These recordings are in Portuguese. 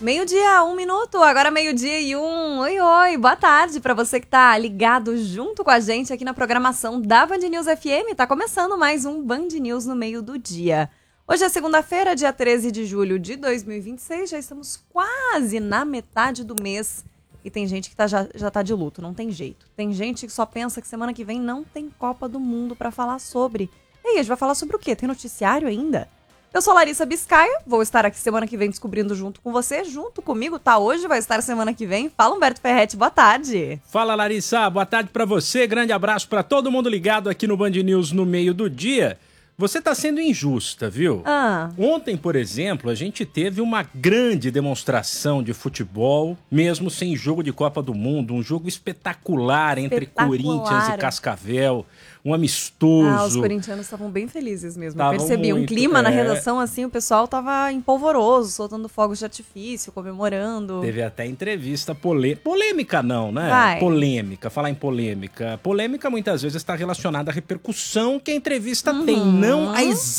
Meio-dia, 1 minuto, agora meio-dia e 1. Oi, oi, boa tarde pra você que tá ligado junto com a gente aqui na programação da Band News FM. Tá começando mais um Band News no meio do dia. Hoje é segunda-feira, dia 13 de julho de 2026, já estamos quase na metade do mês. E tem gente que já tá de luto, não tem jeito. Tem gente que só pensa que semana que vem não tem Copa do Mundo pra falar sobre. E aí, a gente vai falar sobre o quê? Tem noticiário ainda? Eu sou Larissa Biscaia, vou estar aqui semana que vem descobrindo junto com você, junto comigo, tá? Hoje vai estar semana que vem. Fala, Humberto Ferretti, boa tarde. Fala, Larissa, boa tarde pra você, grande abraço pra todo mundo ligado aqui no Band News no meio do dia. Você tá sendo injusta, viu? Ontem, por exemplo, a gente teve uma grande demonstração de futebol, mesmo sem jogo de Copa do Mundo, um jogo espetacular entre Corinthians e Cascavel, um amistoso. Os corintianos estavam bem felizes mesmo. Eu percebi um clima na redação assim, o pessoal tava empolvoroso, soltando fogos de artifício, comemorando. Teve até entrevista polêmica não, né? Vai. Polêmica, falar em polêmica. Polêmica muitas vezes está relacionada à repercussão que a entrevista tem, não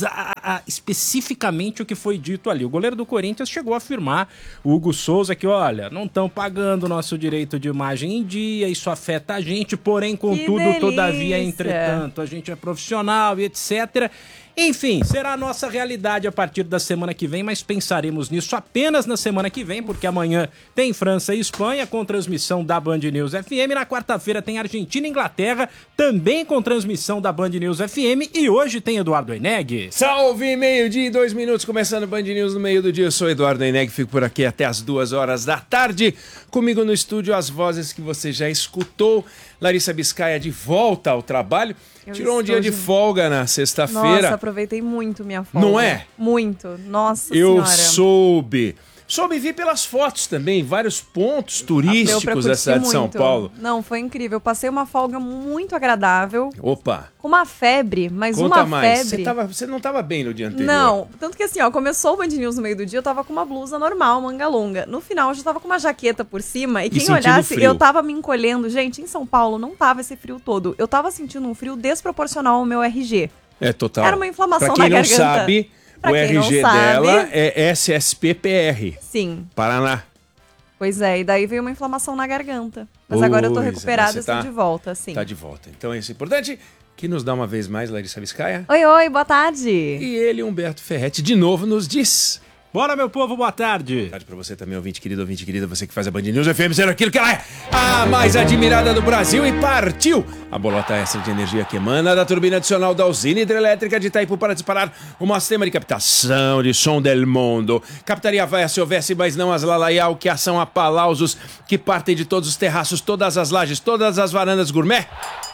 especificamente o que foi dito ali. O goleiro do Corinthians chegou a afirmar, o Hugo Souza, que olha, não estão pagando o nosso direito de imagem em dia, isso afeta a gente, porém, contudo, todavia, entretanto, a gente é profissional e etc. Enfim, será a nossa realidade a partir da semana que vem, mas pensaremos nisso apenas na semana que vem, porque amanhã tem França e Espanha com transmissão da Band News FM, na quarta-feira tem Argentina e Inglaterra, também com transmissão da Band News FM, e hoje tem Eduardo Eneg. Salve, meio-dia e 2 minutos, começando Band News no meio do dia. Eu sou Eduardo Eneg, fico por aqui até as 2 horas da tarde. Comigo no estúdio as vozes que você já escutou. Larissa Biscaia de volta ao trabalho. Tirou um dia de folga na sexta-feira. Nossa, aproveitei muito minha folga. Não é? Muito. Nossa Senhora. Eu soube. Soube vir pelas fotos também, vários pontos turísticos da cidade de São Paulo. Não, foi incrível. Eu passei uma folga muito agradável. Opa! Com uma febre, mas Conta uma mais. febre. Você não estava bem no dia anterior. Não, tanto que assim, ó, começou o Band News no meio do dia, eu tava com uma blusa normal, manga longa. No final, eu já tava com uma jaqueta por cima e quem olhasse, eu tava me encolhendo. Gente, em São Paulo não tava esse frio todo. Eu tava sentindo um frio desproporcional ao meu RG. É total. Era uma inflamação na garganta. Pra quem não sabe, o RG dela é SSPPR. Sim. Paraná. Pois é, e daí veio uma inflamação na garganta. Mas agora eu tô recuperada e estou de volta, sim. Tá de volta. Então é isso importante. Que nos dá uma vez mais, Larissa Biscaia. Oi, oi, boa tarde. E ele, Humberto Ferretti, de novo nos diz... Bora, meu povo, boa tarde. Boa tarde pra você também, ouvinte querida, você que faz a Band News FM sendo aquilo que ela é, a mais admirada do Brasil, e partiu a bolota extra de energia que emana da turbina adicional da usina hidrelétrica de Itaipu para disparar o maior sistema de captação de som del mundo. Captaria vai se houvesse, mas não as lalaial, que ação a palausos que partem de todos os terraços, todas as lajes, todas as varandas gourmet.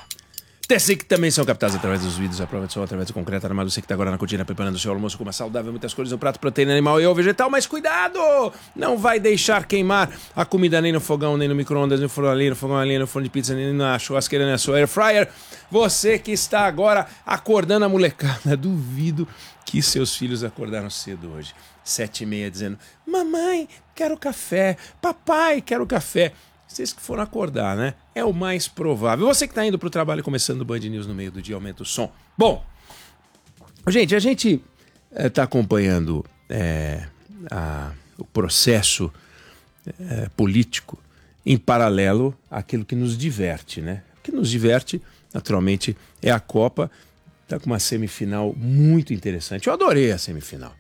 Teci que também são captados através dos vidros, a prova de som, através do concreto armado. Você que está agora na cozinha preparando o seu almoço com uma saudável, muitas cores, um prato, proteína animal e ou vegetal. Mas cuidado! Não vai deixar queimar a comida nem no fogão, nem no micro-ondas, nem no forno ali, no fogão ali, no forno de pizza, nem na churrasqueira, nem na sua air fryer. Você que está agora acordando a molecada, duvido que seus filhos acordaram cedo hoje. 7h30 dizendo, mamãe, quero café, papai, quero café. Vocês que foram acordar, né? É o mais provável. Você que está indo para o trabalho, começando o Band News no meio do dia, aumenta o som. Bom, gente, a gente está acompanhando o processo político em paralelo àquilo que nos diverte, né? O que nos diverte, naturalmente, é a Copa. Está com uma semifinal muito interessante. Eu adorei a semifinal.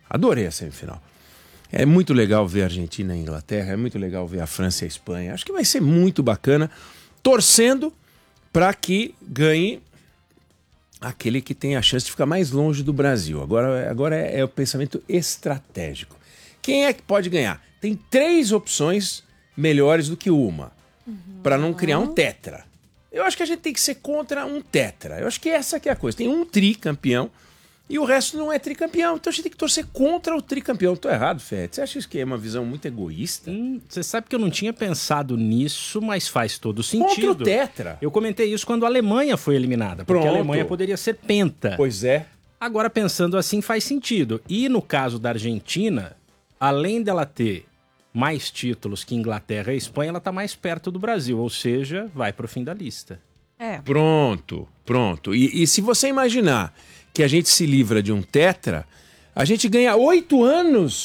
É muito legal ver a Argentina e a Inglaterra, é muito legal ver a França e a Espanha. Acho que vai ser muito bacana, torcendo para que ganhe aquele que tem a chance de ficar mais longe do Brasil. Agora é o pensamento estratégico. Quem é que pode ganhar? Tem 3 opções melhores do que uma, para não criar um tetra. Eu acho que a gente tem que ser contra um tetra. Eu acho que essa que é a coisa. Tem um tricampeão, e o resto não é tricampeão. Então a gente tem que torcer contra o tricampeão. Tô errado, Fede? Você acha isso que é uma visão muito egoísta? Você sabe que eu não tinha pensado nisso, mas faz todo sentido. Contra o tetra. Eu comentei isso quando a Alemanha foi eliminada. Porque a Alemanha poderia ser penta. Pois é. Agora, pensando assim, faz sentido. E no caso da Argentina, além dela ter mais títulos que Inglaterra e Espanha, ela tá mais perto do Brasil. Ou seja, vai pro fim da lista. Pronto. E se você imaginar que a gente se livra de um tetra, a gente ganha 8 anos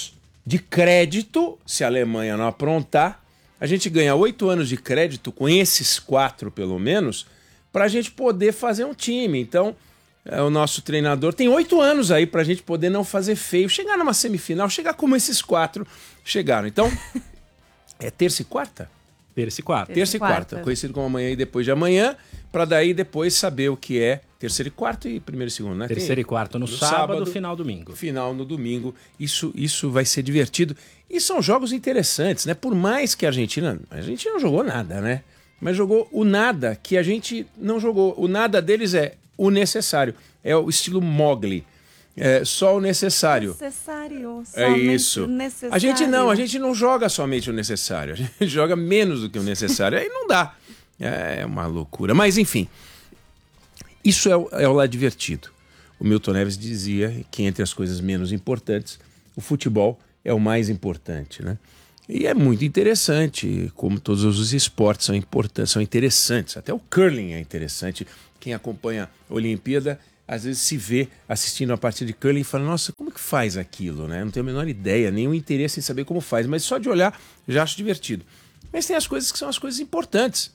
de crédito, se a Alemanha não aprontar. A gente ganha 8 anos de crédito com esses 4, pelo menos, para a gente poder fazer um time. Então, o nosso treinador tem 8 anos aí para a gente poder não fazer feio, chegar numa semifinal, chegar como esses 4 chegaram. Então, é terça e quarta? Terça e quarta. Terça e quarta, conhecido como amanhã e depois de amanhã, para daí depois saber o que é terceiro e quarto e primeiro e segundo, né? Terceiro e quarto no sábado, final domingo. Final no domingo. Isso vai ser divertido. E são jogos interessantes, né? Por mais que a gente não jogou nada, né? Mas jogou o nada que a gente não jogou. O nada deles é o necessário. É o estilo Mowgli. É só o necessário. Necessário. É isso. Necessário. A gente não joga somente o necessário. A gente joga menos do que o necessário. Aí não dá. É uma loucura. Mas, enfim, isso é o lado divertido. O Milton Neves dizia que entre as coisas menos importantes, o futebol é o mais importante, né? E é muito interessante, como todos os esportes são importantes, são interessantes. Até o curling é interessante. Quem acompanha a Olimpíada às vezes se vê assistindo a partida de curling e fala, nossa, como que faz aquilo, né? Não tenho a menor ideia, nenhum interesse em saber como faz, mas só de olhar já acho divertido. Mas tem as coisas que são as coisas importantes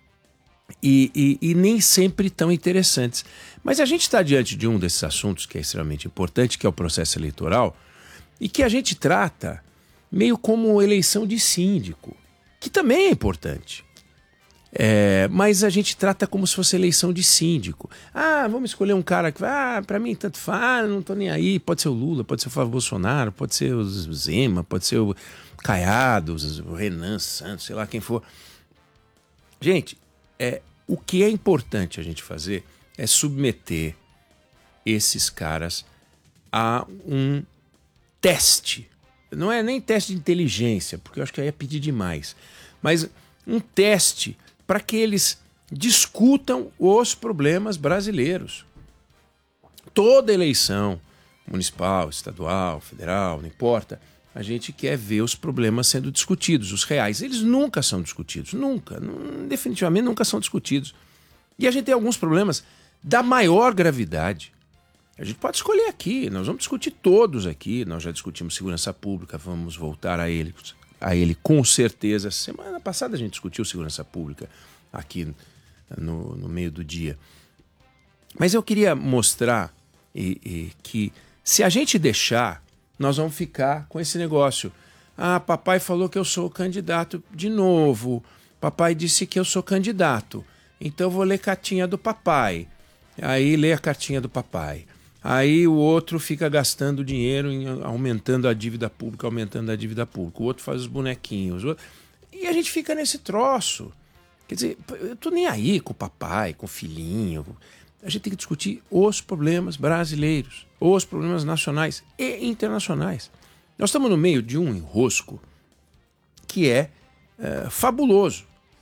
e nem sempre tão interessantes. Mas a gente está diante de um desses assuntos que é extremamente importante, que é o processo eleitoral, e que a gente trata meio como eleição de síndico, que também é importante. Mas a gente trata como se fosse eleição de síndico. Vamos escolher um cara que vai, para mim tanto faz, não tô nem aí. Pode ser o Lula, pode ser o Flávio Bolsonaro, pode ser o Zema, pode ser o Caiado, o Renan Santos, sei lá quem for. Gente, o que é importante a gente fazer é submeter esses caras a um teste. Não é nem teste de inteligência, porque eu acho que aí é pedir demais. Mas um teste para que eles discutam os problemas brasileiros. Toda eleição, municipal, estadual, federal, não importa, a gente quer ver os problemas sendo discutidos, os reais. Eles nunca são discutidos, nunca, definitivamente nunca são discutidos. E a gente tem alguns problemas da maior gravidade. A gente pode escolher aqui, nós vamos discutir todos aqui, nós já discutimos segurança pública, vamos voltar a ele com certeza. Semana passada a gente discutiu segurança pública aqui no meio do dia. Mas eu queria mostrar que se a gente deixar, nós vamos ficar com esse negócio. Papai falou que eu sou candidato de novo. Papai disse que eu sou candidato. Então eu vou ler cartinha do papai. Aí lê a cartinha do papai. Aí o outro fica gastando dinheiro, aumentando a dívida pública. O outro faz os bonequinhos. E a gente fica nesse troço. Quer dizer, eu tô nem aí com o papai, com o filhinho. A gente tem que discutir os problemas brasileiros, os problemas nacionais e internacionais. Nós estamos no meio de um enrosco que é fabuloso.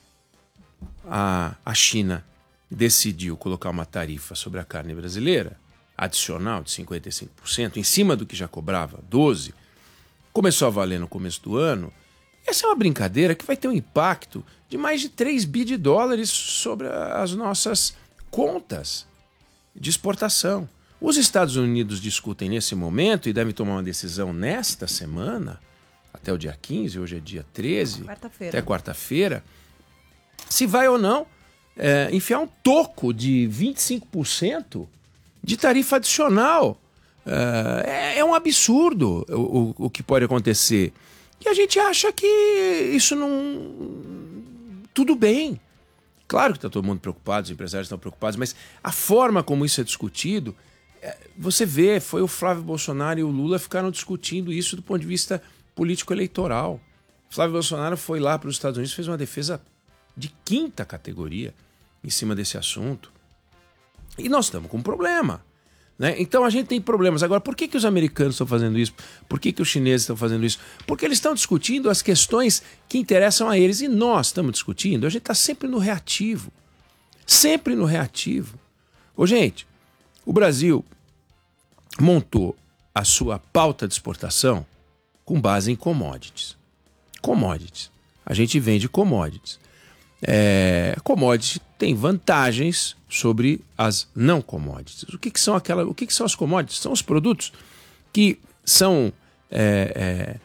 A China decidiu colocar uma tarifa sobre a carne brasileira, adicional de 55%, em cima do que já cobrava, 12%, começou a valer no começo do ano. Essa é uma brincadeira que vai ter um impacto de mais de 3 bi de dólares sobre as nossas contas de exportação. Os Estados Unidos discutem nesse momento e devem tomar uma decisão nesta semana, até o dia 15, hoje é dia 13, até quarta-feira, se vai ou não enfiar um toco de 25% de tarifa adicional. É um absurdo o que pode acontecer. E a gente acha que isso não... Tudo bem. Claro que está todo mundo preocupado, os empresários estão preocupados, mas a forma como isso é discutido, você vê, foi o Flávio Bolsonaro e o Lula ficaram discutindo isso do ponto de vista político-eleitoral. Flávio Bolsonaro foi lá para os Estados Unidos, fez uma defesa de 5ª categoria em cima desse assunto. E nós estamos com um problema. Né? Então a gente tem problemas. Agora, por que os americanos estão fazendo isso? Por que os chineses estão fazendo isso? Porque eles estão discutindo as questões que interessam a eles. E nós estamos discutindo, a gente está sempre no reativo. Sempre no reativo. Gente, o Brasil montou a sua pauta de exportação com base em commodities. Commodities. A gente vende commodities. Commodities tem vantagens sobre as não commodities. O que são as commodities? São os produtos que são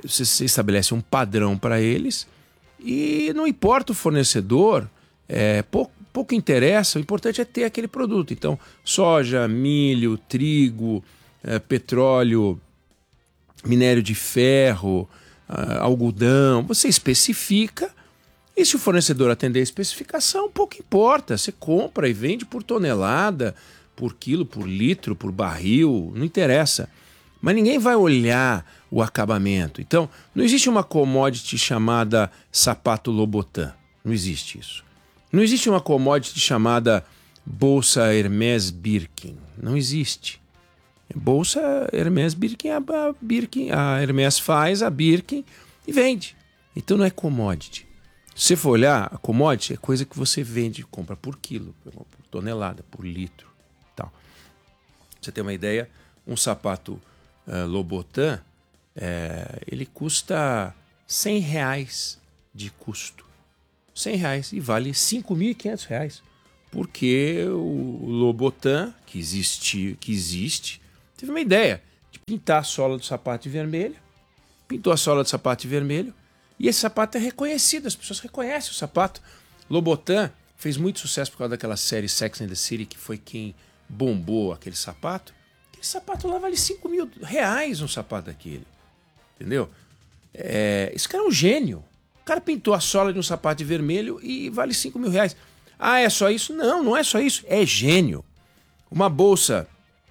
você estabelece um padrão para eles e não importa o fornecedor, pouco interessa, o importante é ter aquele produto. Então, soja, milho, trigo, petróleo, minério de ferro, algodão, você especifica. E se o fornecedor atender a especificação, pouco importa. Você compra e vende por tonelada, por quilo, por litro, por barril, não interessa. Mas ninguém vai olhar o acabamento. Então, não existe uma commodity chamada sapato Lobotan. Não existe isso. Não existe uma commodity chamada bolsa Hermès Birkin. Não existe. Bolsa Hermès Birkin, a Hermès faz a Birkin e vende. Então não é commodity. Se você for olhar, a commodity é coisa que você vende, compra por quilo, por tonelada, por litro. Tal. Pra você ter uma ideia, um sapato Lobotan, ele custa R$100 de custo. R$100 e vale R$5.500. Porque o Lobotan, que existe, teve uma ideia de pintar a sola do sapato de vermelho, pintou a sola do sapato de vermelho, e esse sapato é reconhecido, as pessoas reconhecem o sapato. Lobotan fez muito sucesso por causa daquela série Sex and the City, que foi quem bombou aquele sapato. Aquele sapato lá vale R$5.000 um sapato daquele. Entendeu? Esse cara é um gênio. O cara pintou a sola de um sapato de vermelho e vale R$5.000. Ah, é só isso? Não, não é só isso. É gênio. Uma bolsa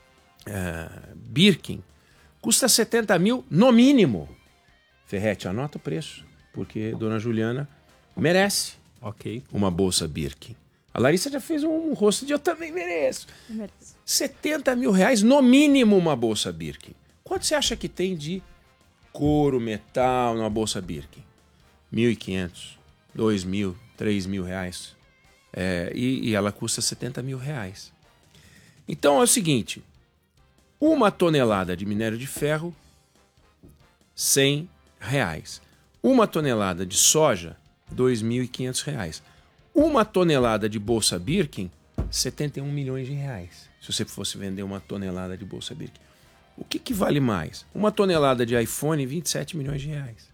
Birkin custa 70 mil no mínimo. Ferretti, anota o preço, porque Dona Juliana merece uma bolsa Birkin. A Larissa já fez um rosto de eu também mereço. 70 mil reais no mínimo uma bolsa Birkin. Quanto você acha que tem de couro, metal numa bolsa Birkin? 1.500, 2.000, 3.000 reais. E ela custa 70 mil reais. Então é o seguinte, uma tonelada de minério de ferro, R$100. Uma tonelada de soja, R$2.500. Uma tonelada de bolsa Birkin, 71 milhões de reais. Se você fosse vender uma tonelada de bolsa Birkin. O que vale mais? Uma tonelada de iPhone, 27 milhões de reais.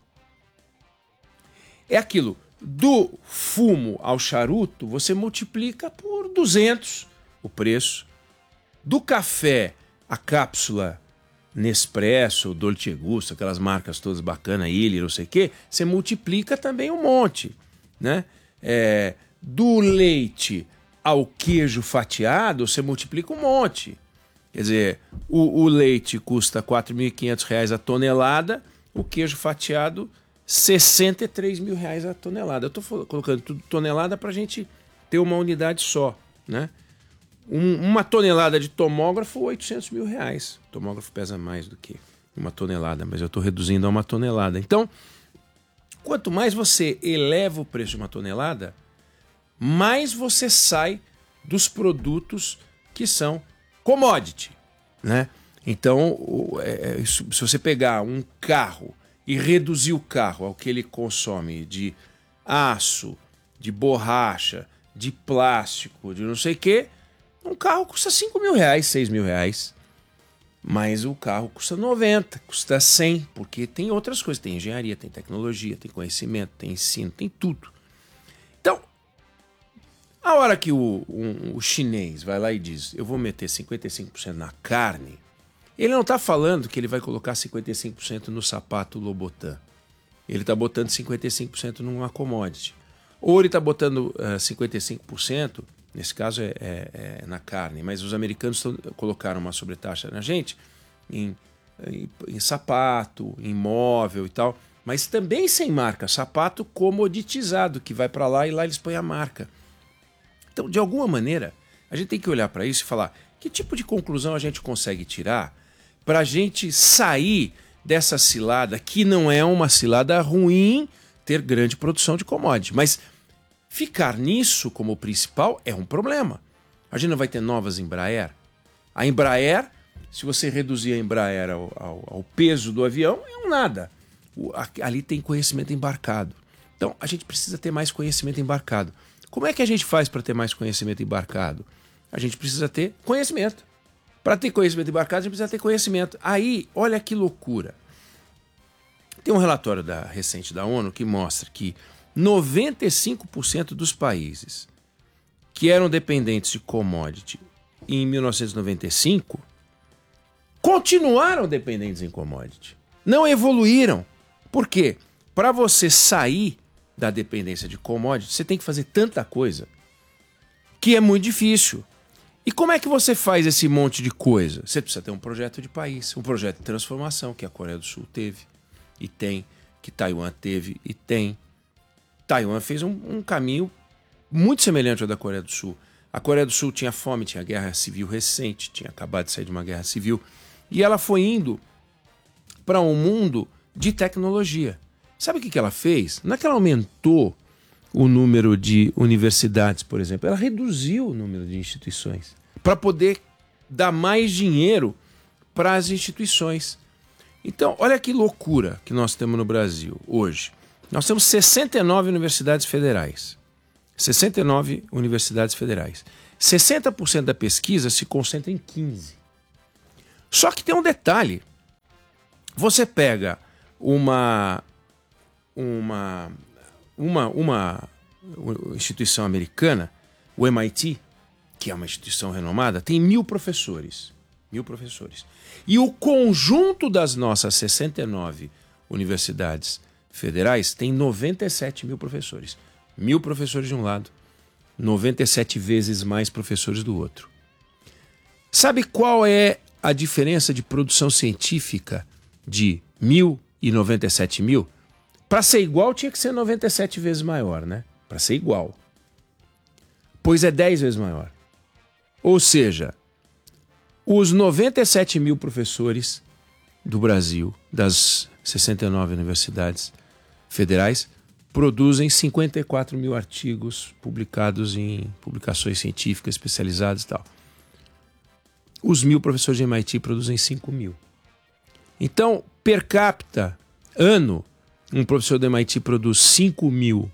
É aquilo, do fumo ao charuto, você multiplica por 200 o preço. Do café à cápsula Nespresso, Dolce Gusto, aquelas marcas todas bacanas, Illy, não sei o quê, você multiplica também um monte, né? Do leite ao queijo fatiado, você multiplica um monte. Quer dizer, o leite custa R$4.500 a tonelada, o queijo fatiado R$63 mil a tonelada. Eu estou colocando tudo tonelada para a gente ter uma unidade só, né? Uma tonelada de tomógrafo, R$800 mil. O tomógrafo pesa mais do que uma tonelada, mas eu estou reduzindo a uma tonelada. Então, quanto mais você eleva o preço de uma tonelada, mais você sai dos produtos que são commodity, né? Então, se você pegar um carro e reduzir o carro ao que ele consome de aço, de borracha, de plástico, de não sei o quê, um carro custa R$5 mil, R$6 mil. Mas o carro custa 90, custa 100, porque tem outras coisas. Tem engenharia, tem tecnologia, tem conhecimento, tem ensino, tem tudo. Então, a hora que o chinês vai lá e diz, eu vou meter 55% na carne, ele não está falando que ele vai colocar 55% no sapato Lobotan. Ele está botando 55% numa commodity. Ou ele está botando 55%, nesse caso é na carne, mas os americanos colocaram uma sobretaxa na gente em sapato, em móvel e tal, mas também sem marca, sapato comoditizado, que vai para lá e lá eles põem a marca. Então, de alguma maneira, a gente tem que olhar para isso e falar que tipo de conclusão a gente consegue tirar para a gente sair dessa cilada, que não é uma cilada ruim ter grande produção de commodity, mas ficar nisso como principal é um problema. A gente não vai ter novas Embraer. A Embraer, se você reduzir a Embraer ao peso do avião, é um nada. Ali tem conhecimento embarcado. Então, a gente precisa ter mais conhecimento embarcado. Como é que a gente faz para ter mais conhecimento embarcado? A gente precisa ter conhecimento. Para ter conhecimento embarcado, a gente precisa ter conhecimento. Aí, olha que loucura. Tem um relatório recente da ONU que mostra que 95% dos países que eram dependentes de commodity em 1995 continuaram dependentes em commodity. Não evoluíram. Por quê? Para você sair da dependência de commodity, você tem que fazer tanta coisa que é muito difícil. E como é que você faz esse monte de coisa? Você precisa ter um projeto de país, um projeto de transformação, que a Coreia do Sul teve e tem, que Taiwan teve e tem. Taiwan fez um caminho muito semelhante ao da Coreia do Sul. A Coreia do Sul tinha fome, tinha guerra civil recente, tinha acabado de sair de uma guerra civil, e ela foi indo para um mundo de tecnologia. Sabe o que ela fez? Não é que ela aumentou o número de universidades, por exemplo. Ela reduziu o número de instituições para poder dar mais dinheiro para as instituições. Então, olha que loucura que nós temos no Brasil hoje. Nós temos 69 universidades federais. 69 universidades federais. 60% da pesquisa se concentra em 15. Só que tem um detalhe. Você pega uma instituição americana, o MIT, que é uma instituição renomada, tem 1.000 professores. 1.000 professores. E o conjunto das nossas 69 universidades federais tem 97 mil professores. 1.000 professores de um lado, 97 vezes mais professores do outro. Sabe qual é a diferença de produção científica de 1.000 e 97 mil? Para ser igual, tinha que ser 97 vezes maior, né? Para ser igual. Pois é 10 vezes maior. Ou seja, os 97 mil professores do Brasil, das 69 universidades federais, produzem 54 mil artigos publicados em publicações científicas especializadas e tal. Os 1.000 professores de MIT produzem 5 mil. Então, per capita, ano, um professor do MIT produz 5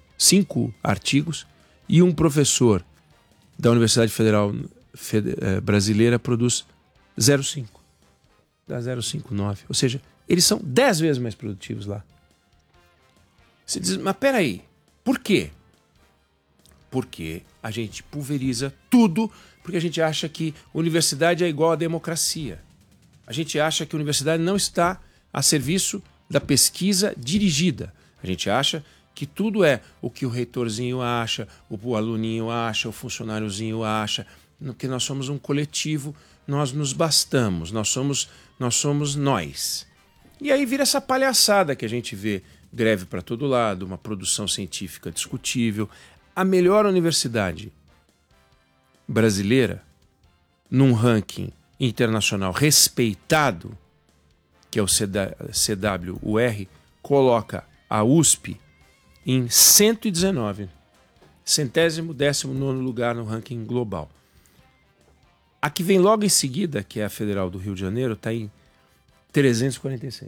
artigos e um professor da Universidade Federal Brasileira produz 0,5. Dá 0,59. Ou seja, eles são 10 vezes mais produtivos lá. Você diz, mas peraí, por quê? Porque a gente pulveriza tudo, porque a gente acha que universidade é igual à democracia. A gente acha que a universidade não está a serviço da pesquisa dirigida. A gente acha que tudo é o que o reitorzinho acha, o aluninho acha, o funcionáriozinho acha, porque nós somos um coletivo, nós nos bastamos, nós somos nós. E aí vira essa palhaçada que a gente vê, greve para todo lado, uma produção científica discutível. A melhor universidade brasileira, num ranking internacional respeitado, que é o CWUR, coloca a USP em 119, 119º lugar no ranking global. A que vem logo em seguida, que é a Federal do Rio de Janeiro, está em 346.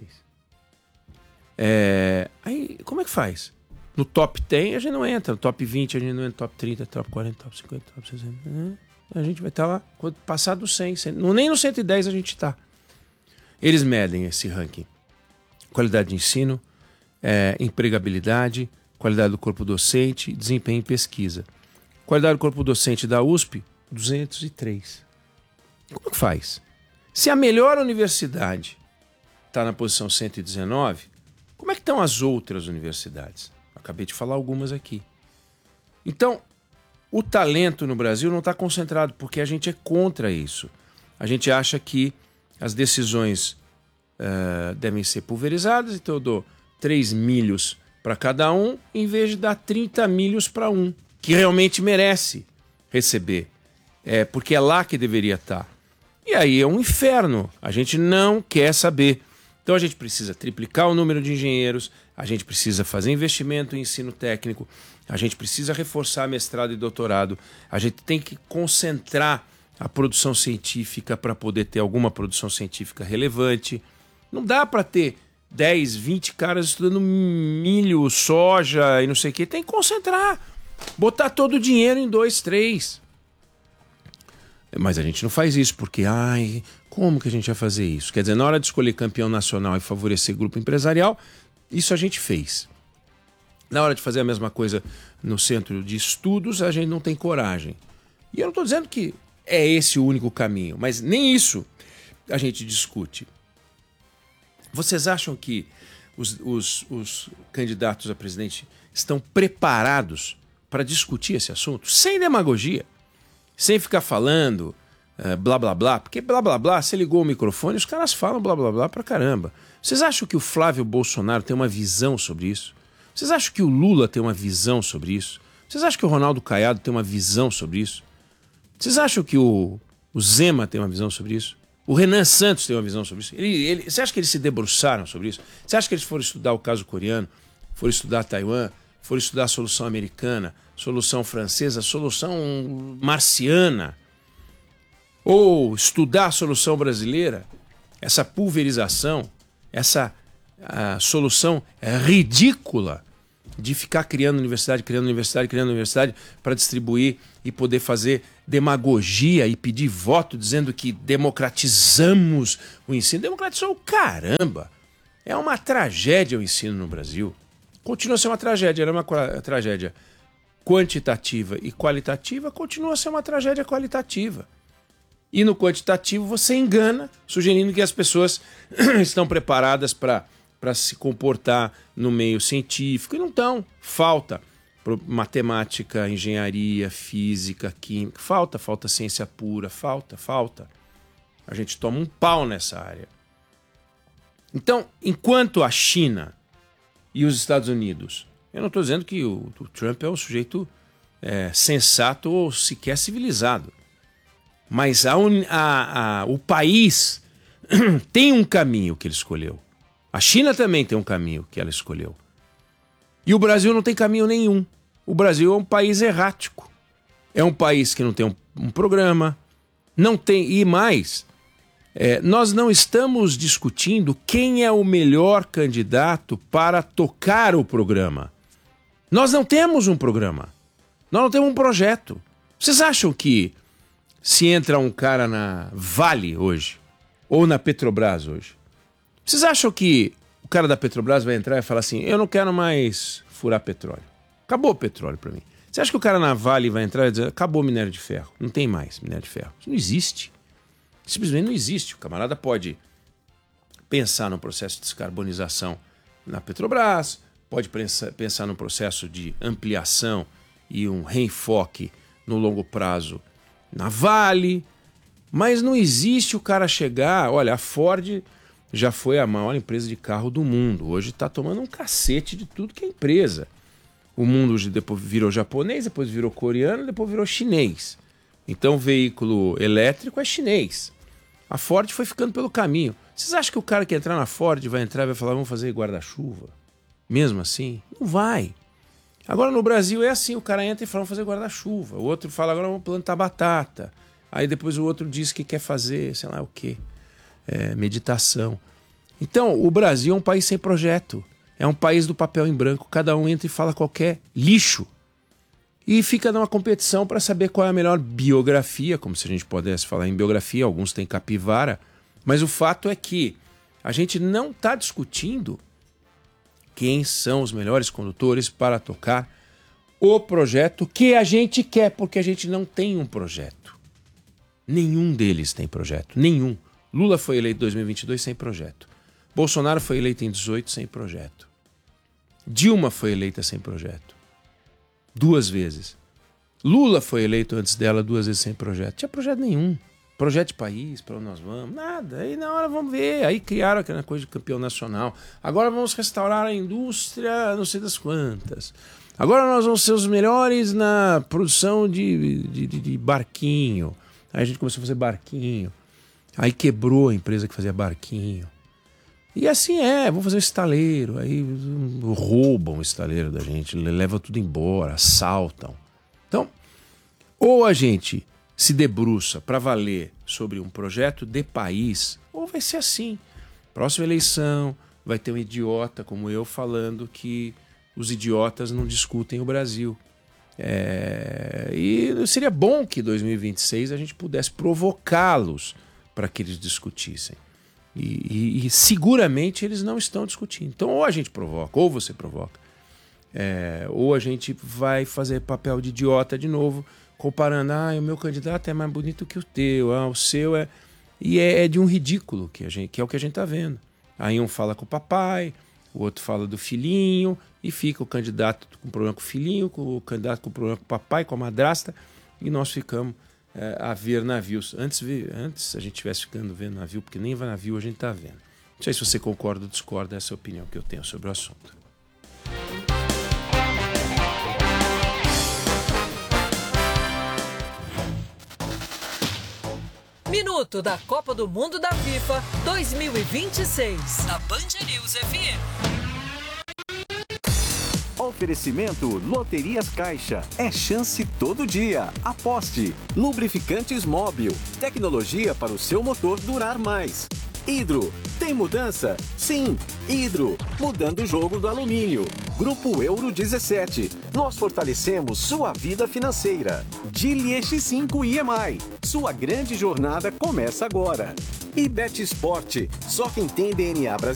Aí, como é que faz? No top 10 a gente não entra, no top 20 a gente não entra, top 30, top 40, top 50, top 60. A gente vai estar lá, quando passar do 100, nem no 110 a gente está. Eles medem esse ranking. Qualidade de ensino, empregabilidade, qualidade do corpo docente, desempenho em pesquisa. Qualidade do corpo docente da USP, 203. Como que faz? Se a melhor universidade está na posição 119, como é que estão as outras universidades? Acabei de falar algumas aqui. Então, o talento no Brasil não está concentrado, porque a gente é contra isso. A gente acha que as decisões devem ser pulverizadas, então eu dou 3 milhos para cada um, em vez de dar 30 milhos para um, que realmente merece receber. Porque é lá que deveria estar. E aí é um inferno. A gente não quer saber. Então a gente precisa triplicar o número de engenheiros, a gente precisa fazer investimento em ensino técnico, a gente precisa reforçar mestrado e doutorado, a gente tem que concentrar a produção científica para poder ter alguma produção científica relevante. Não dá para ter 10, 20 caras estudando milho, soja e não sei o quê. Tem que concentrar, botar todo o dinheiro em 2, 3. Mas a gente não faz isso porque, como que a gente vai fazer isso? Quer dizer, na hora de escolher campeão nacional e favorecer grupo empresarial, Isso a gente fez. Na hora de fazer a mesma coisa no centro de estudos, a gente não tem coragem. E eu não estou dizendo que é esse o único caminho, mas nem isso a gente discute. Vocês acham que os candidatos a presidente estão preparados para discutir esse assunto? Sem demagogia, sem ficar falando blá blá blá, porque blá blá blá, você ligou o microfone, os caras falam blá blá blá pra caramba. Vocês acham que o Flávio Bolsonaro tem uma visão sobre isso? Vocês acham que o Lula tem uma visão sobre isso? Vocês acham que o Ronaldo Caiado tem uma visão sobre isso? Vocês acham que o Zema tem uma visão sobre isso? O Renan Santos tem uma visão sobre isso? Você acha que eles se debruçaram sobre isso? Você acha que eles foram estudar o caso coreano? Foram estudar Taiwan? Foram estudar a solução americana? Solução francesa? Solução marciana? Ou estudar a solução brasileira? Essa pulverização? Essa solução ridícula de ficar criando universidade para distribuir e poder fazer demagogia e pedir voto dizendo que democratizamos o ensino. Democratizou o caramba! É uma tragédia o ensino no Brasil. Continua a ser uma tragédia, era uma tragédia quantitativa e qualitativa, continua a ser uma tragédia qualitativa. E no quantitativo você engana, sugerindo que as pessoas estão preparadas para se comportar no meio científico, e não estão. Falta matemática, engenharia, física, química, falta ciência pura, falta. A gente toma um pau nessa área. Então, enquanto a China e os Estados Unidos, eu não estou dizendo que o Trump é um sujeito sensato ou sequer civilizado, mas o país tem um caminho que ele escolheu. A China também tem um caminho que ela escolheu. E o Brasil não tem caminho nenhum. O Brasil é um país errático. É um país que não tem um programa, não tem. E mais, nós não estamos discutindo quem é o melhor candidato para tocar o programa. Nós não temos um programa. Nós não temos um projeto. Vocês acham que se entra um cara na Vale hoje, ou na Petrobras hoje, vocês acham que o cara da Petrobras vai entrar e falar assim, eu não quero mais furar petróleo. Acabou o petróleo para mim. Você acha que o cara na Vale vai entrar e dizer, acabou o minério de ferro, não tem mais minério de ferro. Isso não existe. Simplesmente não existe. O camarada pode pensar no processo de descarbonização na Petrobras, pode pensar no processo de ampliação e um reenfoque no longo prazo na Vale, mas não existe o cara chegar, olha, a Ford já foi a maior empresa de carro do mundo, hoje está tomando um cacete de tudo que é empresa. O mundo hoje depois virou japonês, depois virou coreano, depois virou chinês. Então o veículo elétrico é chinês. A Ford foi ficando pelo caminho. Vocês acham que o cara que entrar na Ford vai entrar e vai falar, vamos fazer guarda-chuva? Mesmo assim? Não vai. Agora no Brasil é assim, o cara entra e fala, vamos fazer guarda-chuva. O outro fala, agora vamos plantar batata. Aí depois o outro diz que quer fazer, sei lá o quê. Meditação. Então, o Brasil é um país sem projeto. É um país do papel em branco. Cada um entra e fala qualquer lixo. E fica numa competição para saber qual é a melhor biografia, como se a gente pudesse falar em biografia, alguns têm capivara. Mas o fato é que a gente não está discutindo quem são os melhores condutores para tocar o projeto que a gente quer, porque a gente não tem um projeto. Nenhum deles tem projeto. Nenhum. Lula foi eleito em 2022 sem projeto. Bolsonaro foi eleito em 2018 sem projeto. Dilma foi eleita sem projeto. 2 vezes. Lula foi eleito antes dela 2 vezes sem projeto. Não tinha projeto nenhum. Projeto de país, para onde nós vamos, nada. Aí na hora vamos ver. Aí criaram aquela coisa de campeão nacional. Agora vamos restaurar a indústria, não sei das quantas. Agora nós vamos ser os melhores na produção de barquinho. Aí a gente começou a fazer barquinho. Aí quebrou a empresa que fazia barquinho. E assim vamos fazer o estaleiro. Aí roubam o estaleiro da gente, levam tudo embora, assaltam. Então, ou a gente se debruça para valer sobre um projeto de país, ou vai ser assim. Próxima eleição vai ter um idiota como eu falando que os idiotas não discutem o Brasil. E seria bom que em 2026 a gente pudesse provocá-los para que eles discutissem. E seguramente eles não estão discutindo. Então, ou a gente provoca, ou você provoca. Ou a gente vai fazer papel de idiota de novo, comparando, o meu candidato é mais bonito que o teu, o seu é... E é de um ridículo que é o que a gente está vendo. Aí um fala com o papai, o outro fala do filhinho, e fica o candidato com problema com o filhinho, o candidato com problema com o papai, com a madrasta, e nós ficamos a ver navios. Antes a gente estivesse ficando vendo navio, porque nem navio a gente está vendo. Não sei se você concorda ou discorda, essa é a opinião que eu tenho sobre o assunto. Minuto da Copa do Mundo da FIFA 2026. Na Band News FM. Oferecimento Loterias Caixa. É chance todo dia. Aposte. Lubrificantes Móbil. Tecnologia para o seu motor durar mais. Hidro. Tem mudança? Sim. Hidro. Mudando o jogo do alumínio. Grupo Euro 17. Nós fortalecemos sua vida financeira. Gili X5 EMI. Sua grande jornada começa agora. E Bet Sport. Só quem tem DNA brasileiro